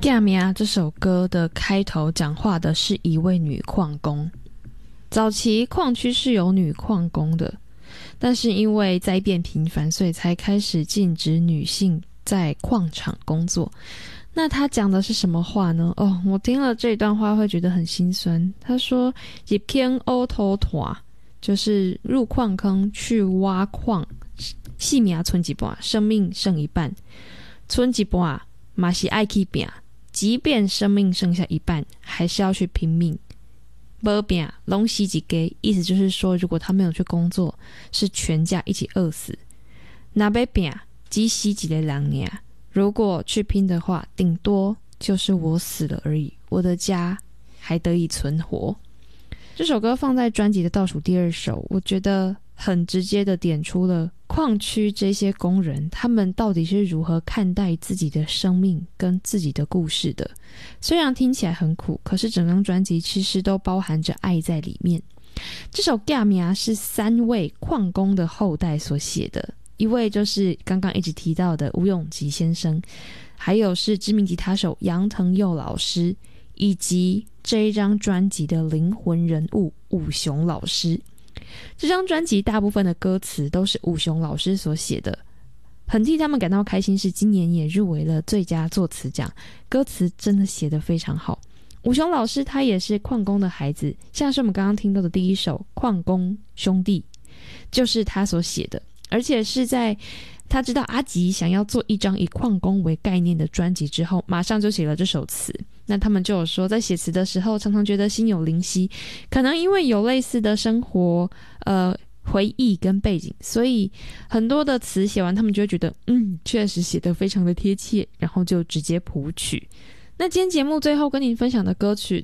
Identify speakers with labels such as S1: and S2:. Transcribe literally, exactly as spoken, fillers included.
S1: 嫁命这首歌的开头讲话的是一位女矿工。早期矿区是有女矿工的，但是因为灾变频繁，所以才开始禁止女性在矿场工作。那他讲的是什么话呢？哦，我听了这段话会觉得很心酸。他说一片乌头团，就是入矿坑去挖矿，性命存一半，生命剩一半，存一半嘛是爱去拼，即便生命剩下一半，还是要去拼命。没拼拢死一家，意思就是说，如果他没有去工作，是全家一起饿死。那要拼，只死一个人而已。如果去拼的话，顶多就是我死了而已，我的家还得以存活。这首歌放在专辑的倒数第二首，我觉得很直接的点出了矿区这些工人他们到底是如何看待自己的生命跟自己的故事的。虽然听起来很苦，可是整张专辑其实都包含着爱在里面。这首《嫁命》是三位矿工的后代所写的，一位就是刚刚一直提到的吴永吉先生，还有是知名吉他手杨腾佑老师，以及这一张专辑的灵魂人物武雄老师。这张专辑大部分的歌词都是武雄老师所写的，很替他们感到开心，是今年也入围了最佳作词奖，歌词真的写得非常好。武雄老师他也是矿工的孩子，像是我们刚刚听到的第一首《矿工兄弟》就是他所写的，而且是在他知道阿吉想要做一张以矿工为概念的专辑之后，马上就写了这首词。那他们就有说，在写词的时候常常觉得心有灵犀，可能因为有类似的生活呃回忆跟背景，所以很多的词写完他们就会觉得嗯，确实写得非常的贴切，然后就直接谱曲。那今天节目最后跟您分享的歌曲